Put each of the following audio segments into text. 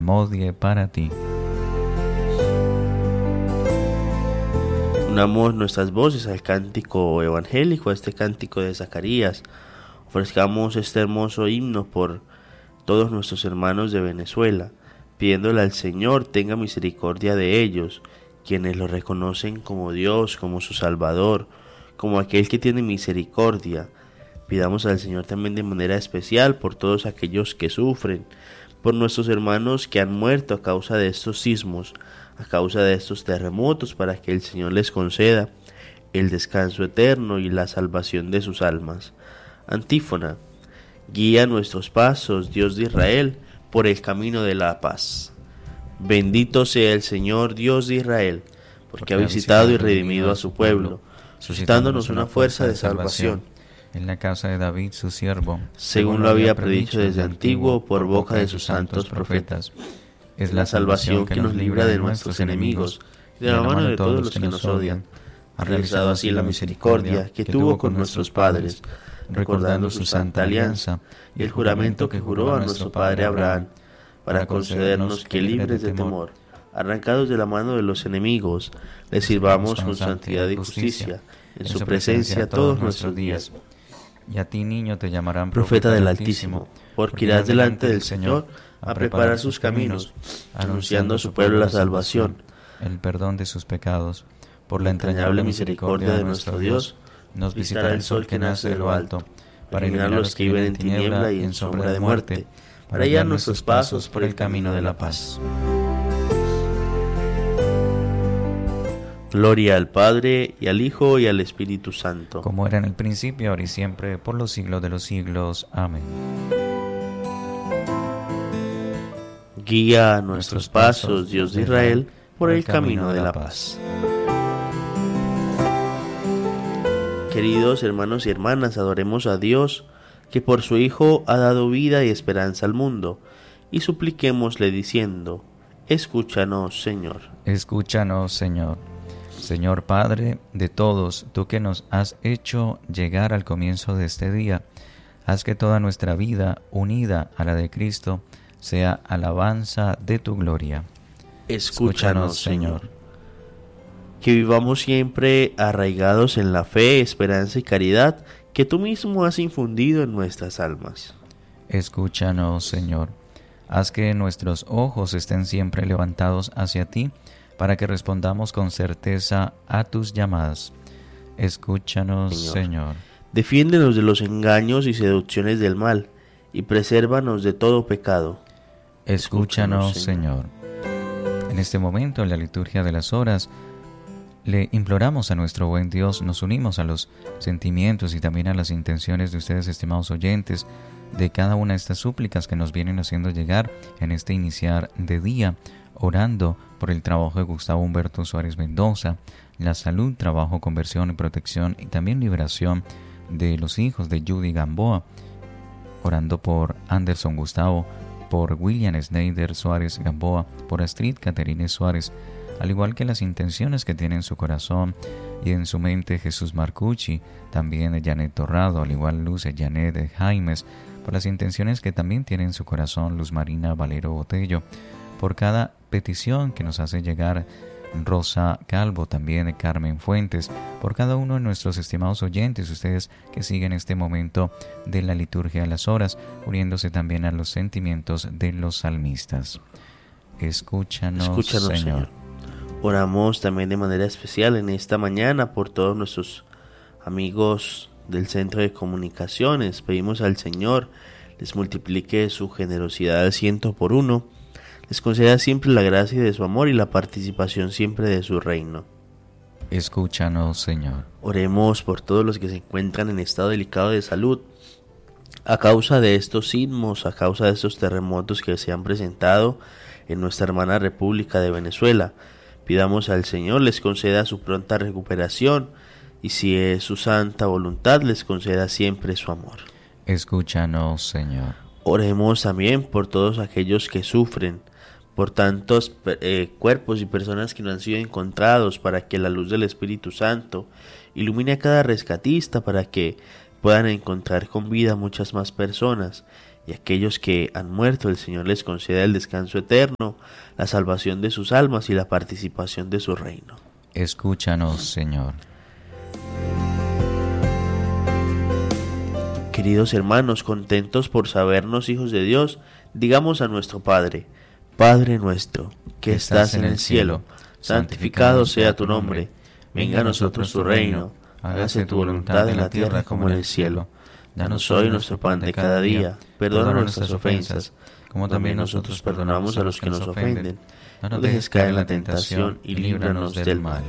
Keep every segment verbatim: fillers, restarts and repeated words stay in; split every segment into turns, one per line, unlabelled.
salmodie para ti.
Unamos nuestras voces al cántico evangélico, a este cántico de Zacarías. Ofrezcamos este hermoso himno por todos nuestros hermanos de Venezuela, pidiéndole al Señor tenga misericordia de ellos, quienes lo reconocen como Dios, como su Salvador, como aquel que tiene misericordia. Pidamos al Señor también de manera especial por todos aquellos que sufren, por nuestros hermanos que han muerto a causa de estos sismos, a causa de estos terremotos, para que el Señor les conceda el descanso eterno y la salvación de sus almas. Antífona. Guía nuestros pasos, Dios de Israel, por el camino de la paz. Bendito sea el Señor, Dios de Israel, porque ha visitado y redimido a su pueblo, suscitándonos una fuerza de salvación
en la casa de David su siervo,
según lo había predicho desde antiguo por boca de sus santos profetas. Es la salvación que nos libra de nuestros enemigos y de la mano de todos los que nos odian. Ha realizado así la misericordia que tuvo con nuestros padres, recordando su santa alianza y el juramento que juró a nuestro padre Abraham, para concedernos que, libres de temor, arrancados de la mano de los enemigos, le sirvamos con santidad y justicia en su presencia todos nuestros días.
Y a ti, niño, te llamarán
profeta del Altísimo, porque irás delante del Señor a preparar sus caminos, anunciando a su pueblo la salvación,
el perdón de sus pecados. Por la entrañable misericordia de nuestro Dios, nos visitará el sol que nace de lo alto, para iluminar a los que viven en tiniebla y en sombra de muerte, para guiar nuestros pasos por el camino de la paz.
Gloria al Padre, y al Hijo, y al Espíritu Santo.
Como era en el principio, ahora y siempre, por los siglos de los siglos. Amén.
Guía a nuestros pasos, Dios de Israel, por el camino de la paz. Queridos hermanos y hermanas, adoremos a Dios, que por su Hijo ha dado vida y esperanza al mundo, y supliquémosle diciendo: escúchanos, Señor.
Escúchanos, Señor. Señor Padre de todos, tú que nos has hecho llegar al comienzo de este día, haz que toda nuestra vida, unida a la de Cristo, sea alabanza de tu gloria.
Escúchanos, Señor. Que vivamos siempre arraigados en la fe, esperanza y caridad que tú mismo has infundido en nuestras almas.
Escúchanos, Señor. Haz que nuestros ojos estén siempre levantados hacia ti, para que respondamos con certeza a tus llamadas. Escúchanos, Señor. Señor.
Defiéndenos de los engaños y seducciones del mal, y presérvanos de todo pecado.
Escúchanos, Señor. Señor. En este momento, en la liturgia de las horas, le imploramos a nuestro buen Dios, nos unimos a los sentimientos y también a las intenciones de ustedes, estimados oyentes, de cada una de estas súplicas que nos vienen haciendo llegar en este iniciar de día, orando por el trabajo de Gustavo Humberto Suárez Mendoza, la salud, trabajo, conversión y protección y también liberación de los hijos de Judy Gamboa, orando por Anderson Gustavo, por William Snyder Suárez Gamboa, por Astrid Caterine Suárez, al igual que las intenciones que tiene en su corazón y en su mente Jesús Marcucci, también de Janet Torrado, al igual Luz de Janet de Jaimes, por las intenciones que también tiene en su corazón Luz Marina Valero Botello, por cada petición que nos hace llegar Rosa Calvo, también de Carmen Fuentes, por cada uno de nuestros estimados oyentes, ustedes que siguen este momento de la liturgia de las horas, uniéndose también a los sentimientos de los salmistas. Escúchanos,
Escúchanos Señor. Señor. Oramos también de manera especial en esta mañana por todos nuestros amigos del Centro de Comunicaciones. Pedimos al Señor les multiplique su generosidad al ciento por uno, les conceda siempre la gracia de su amor y la participación siempre de su reino.
Escúchanos, Señor.
Oremos por todos los que se encuentran en estado delicado de salud a causa de estos sismos, a causa de estos terremotos que se han presentado en nuestra hermana República de Venezuela. Pidamos al Señor les conceda su pronta recuperación y, si es su santa voluntad, les conceda siempre su amor.
Escúchanos, Señor.
Oremos también por todos aquellos que sufren, por tantos eh, cuerpos y personas que no han sido encontrados, para que la luz del Espíritu Santo ilumine a cada rescatista, para que puedan encontrar con vida muchas más personas, y aquellos que han muerto, el Señor les conceda el descanso eterno, la salvación de sus almas y la participación de su reino.
Escúchanos, Señor.
Queridos hermanos, contentos por sabernos hijos de Dios, digamos a nuestro Padre: Padre nuestro, que estás en el cielo, santificado sea tu nombre. Venga a nosotros tu reino, hágase tu voluntad en la tierra como en el cielo. Danos hoy nuestro pan de cada día, perdona nuestras ofensas, como también nosotros perdonamos a los que nos ofenden. No nos dejes caer en la tentación y líbranos del mal.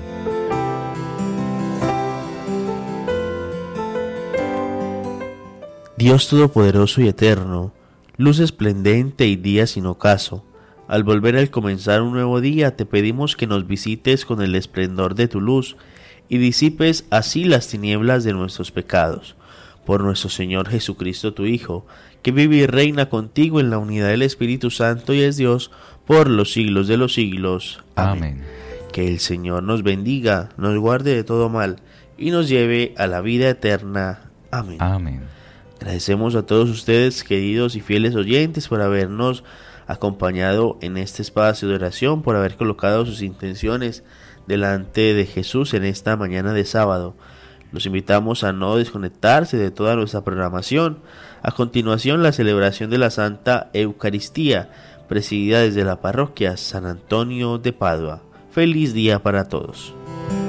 Dios Todopoderoso y Eterno, luz esplendente y día sin ocaso, al volver al comenzar un nuevo día te pedimos que nos visites con el esplendor de tu luz y disipes así las tinieblas de nuestros pecados. Por nuestro Señor Jesucristo tu Hijo, que vive y reina contigo en la unidad del Espíritu Santo y es Dios por los siglos de los siglos. Amén. Amén. Que el Señor nos bendiga, nos guarde de todo mal y nos lleve a la vida eterna. Amén.
Amén.
Agradecemos a todos ustedes, queridos y fieles oyentes, por habernos acompañado en este espacio de oración, por haber colocado sus intenciones delante de Jesús en esta mañana de sábado. Los invitamos a no desconectarse de toda nuestra programación. A continuación, la celebración de la Santa Eucaristía, presidida desde la parroquia San Antonio de Padua. Feliz día para todos.